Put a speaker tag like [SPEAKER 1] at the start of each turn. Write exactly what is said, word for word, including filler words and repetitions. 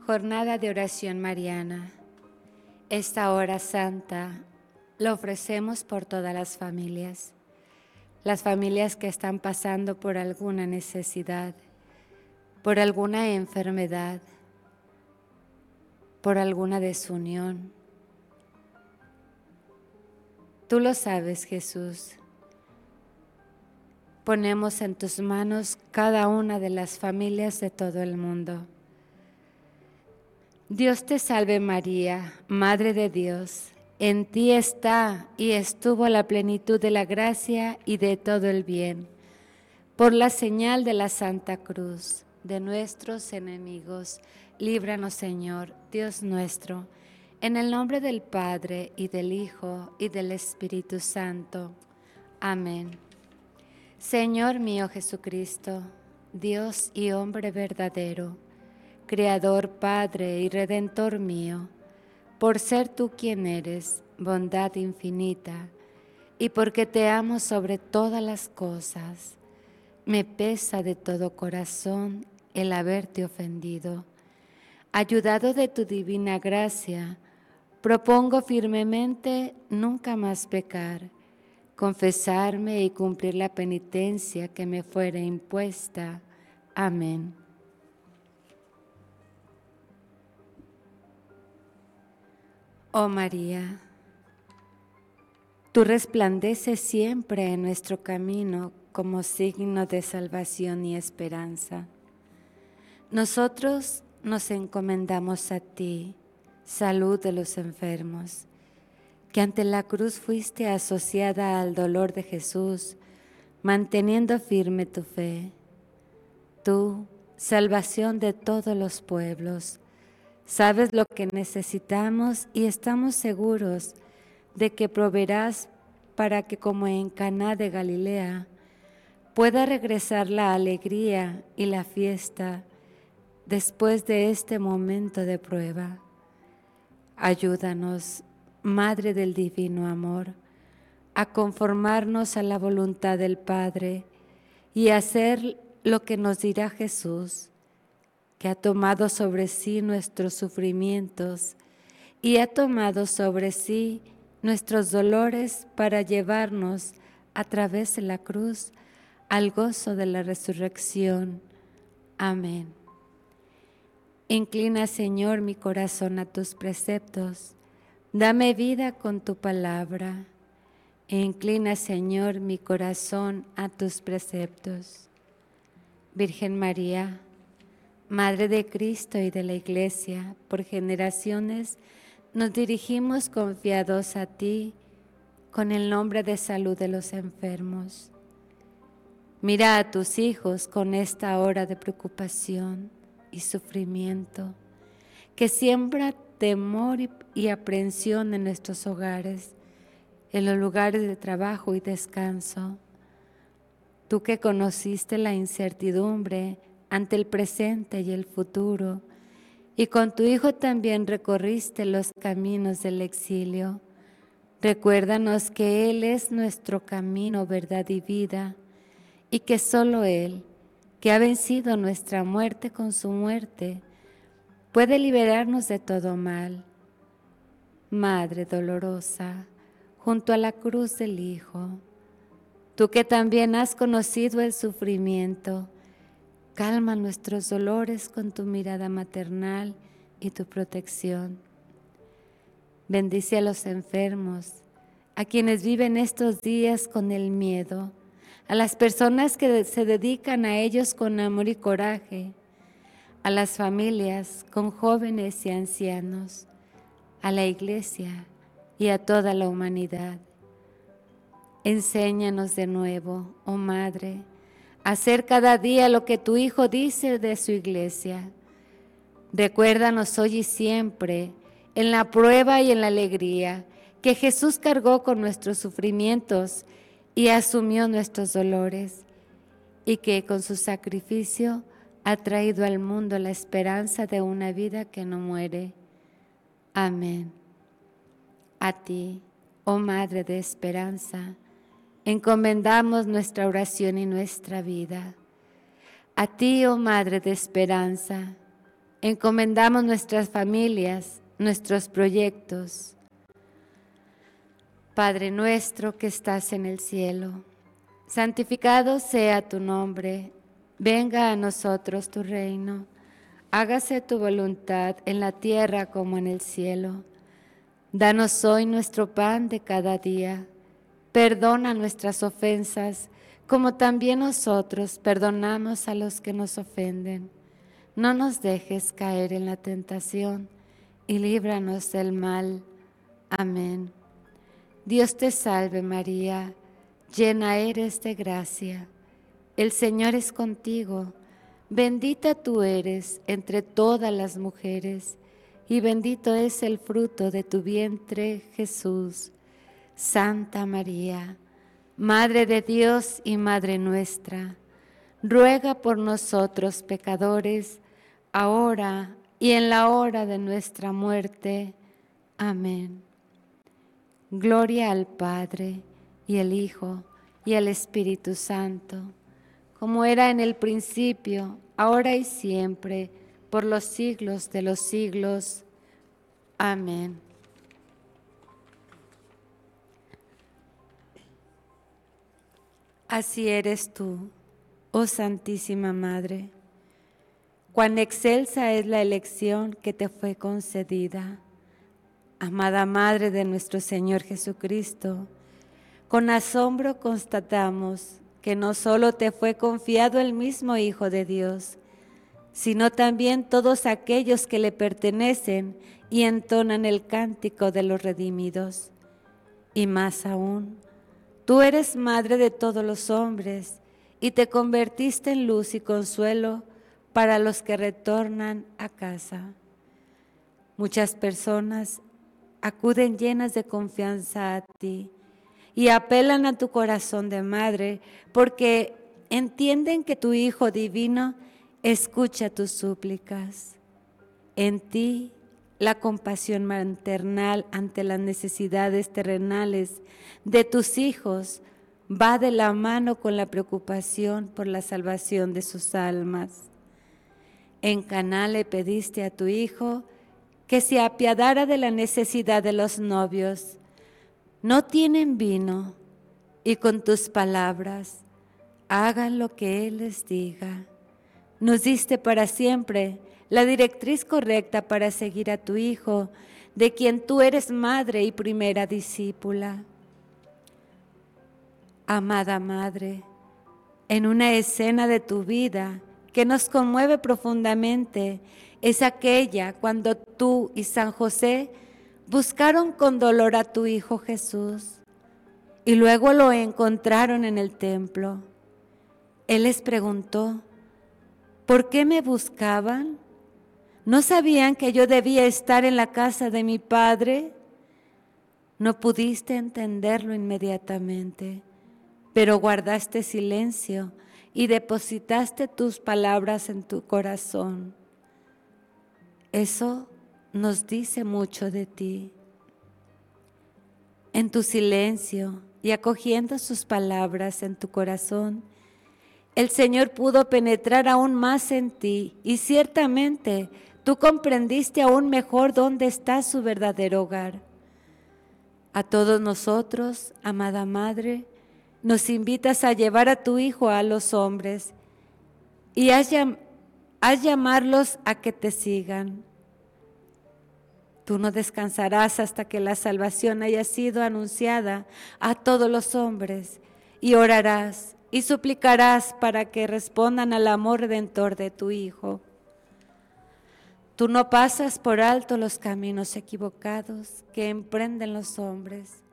[SPEAKER 1] Jornada de oración mariana. Esta hora santa la ofrecemos por todas las familias, las familias que están pasando por alguna necesidad, por alguna enfermedad, por alguna desunión. Tú lo sabes, Jesús. Ponemos en tus manos cada una de las familias de todo el mundo. Dios te salve María, Madre de Dios. En ti está y estuvo la plenitud de la gracia y de todo el bien. Por la señal de la Santa Cruz de nuestros enemigos, líbranos, Señor, Dios nuestro, en el nombre del Padre, y del Hijo, y del Espíritu Santo. Amén. Señor mío Jesucristo, Dios y hombre verdadero, Creador, Padre y Redentor mío, por ser tú quien eres, bondad infinita, y porque te amo sobre todas las cosas, me pesa de todo corazón el haberte ofendido. Ayudado de tu divina gracia, propongo firmemente nunca más pecar, confesarme y cumplir la penitencia que me fuere impuesta. Amén. Oh María, tú resplandeces siempre en nuestro camino como signo de salvación y esperanza. Nosotros nos encomendamos a ti, salud de los enfermos, que ante la cruz fuiste asociada al dolor de Jesús, manteniendo firme tu fe. Tú, salvación de todos los pueblos, sabes lo que necesitamos y estamos seguros de que proveerás para que, como en Caná de Galilea, pueda regresar la alegría y la fiesta después de este momento de prueba. Ayúdanos, Madre del Divino Amor, a conformarnos a la voluntad del Padre y a hacer lo que nos dirá Jesús, que ha tomado sobre sí nuestros sufrimientos y ha tomado sobre sí nuestros dolores para llevarnos a través de la cruz al gozo de la resurrección. Amén. Inclina, Señor, mi corazón a tus preceptos. Dame vida con tu palabra. Inclina, Señor, mi corazón a tus preceptos. Virgen María, Madre de Cristo y de la Iglesia, por generaciones nos dirigimos confiados a ti con el nombre de salud de los enfermos. Mira a tus hijos con esta hora de preocupación y sufrimiento, que siembra temor y, y aprensión en nuestros hogares, en los lugares de trabajo y descanso. Tú que conociste la incertidumbre ante el presente y el futuro, y con tu Hijo también recorriste los caminos del exilio. Recuérdanos que Él es nuestro camino, verdad y vida, y que solo Él, que ha vencido nuestra muerte con su muerte, puede liberarnos de todo mal. Madre dolorosa, junto a la cruz del Hijo, tú que también has conocido el sufrimiento, calma nuestros dolores con tu mirada maternal y tu protección. Bendice a los enfermos, a quienes viven estos días con el miedo, a las personas que se dedican a ellos con amor y coraje, a las familias con jóvenes y ancianos, a la Iglesia y a toda la humanidad. Enséñanos de nuevo, oh Madre, hacer cada día lo que tu Hijo dice de su Iglesia. Recuérdanos hoy y siempre, en la prueba y en la alegría, que Jesús cargó con nuestros sufrimientos y asumió nuestros dolores, y que con su sacrificio ha traído al mundo la esperanza de una vida que no muere. Amén. A ti, oh Madre de esperanza, encomendamos nuestra oración y nuestra vida. A ti, oh Madre de esperanza, Encomendamos nuestras familias, nuestros proyectos. Padre nuestro que estás en el cielo, santificado sea tu nombre. Venga a nosotros tu reino. Hágase tu voluntad en la tierra como en el cielo. Danos hoy nuestro pan de cada día. Perdona nuestras ofensas, como también nosotros perdonamos a los que nos ofenden. No nos dejes caer en la tentación y líbranos del mal. Amén. Dios te salve María, llena eres de gracia. El Señor es contigo. Bendita tú eres entre todas las mujeres, y bendito es el fruto de tu vientre, Jesús. Santa María, Madre de Dios y Madre nuestra, ruega por nosotros pecadores, ahora y en la hora de nuestra muerte. Amén. Gloria al Padre, y al Hijo, y al Espíritu Santo, como era en el principio, ahora y siempre, por los siglos de los siglos. Amén. Así eres tú, oh Santísima Madre. Cuán excelsa es la elección que te fue concedida. Amada Madre de nuestro Señor Jesucristo, con asombro constatamos que no solo te fue confiado el mismo Hijo de Dios, sino también todos aquellos que le pertenecen y entonan el cántico de los redimidos. Y más aún, tú eres Madre de todos los hombres y te convertiste en luz y consuelo para los que retornan a casa. Muchas personas acuden llenas de confianza a ti y apelan a tu corazón de madre porque entienden que tu Hijo divino escucha tus súplicas. En ti, la compasión maternal ante las necesidades terrenales de tus hijos va de la mano con la preocupación por la salvación de sus almas. En Caná le pediste a tu Hijo que se apiadara de la necesidad de los novios. No tienen vino, y con tus palabras hagan lo que Él les diga. Nos diste para siempre la directriz correcta para seguir a tu Hijo, de quien tú eres madre y primera discípula. Amada Madre, en una escena de tu vida que nos conmueve profundamente, es aquella cuando tú y San José buscaron con dolor a tu Hijo Jesús y luego lo encontraron en el templo. Él les preguntó, ¿por qué me buscaban? ¿No sabían que yo debía estar en la casa de mi Padre? No pudiste entenderlo inmediatamente, pero guardaste silencio y depositaste tus palabras en tu corazón. Eso nos dice mucho de ti. En tu silencio y acogiendo sus palabras en tu corazón, el Señor pudo penetrar aún más en ti y ciertamente tú comprendiste aún mejor dónde está su verdadero hogar. A todos nosotros, amada Madre, nos invitas a llevar a tu Hijo a los hombres y a, llam- a llamarlos a que te sigan. Tú no descansarás hasta que la salvación haya sido anunciada a todos los hombres y orarás y suplicarás para que respondan al amor redentor de tu Hijo. Tú no pasas por alto los caminos equivocados que emprenden los hombres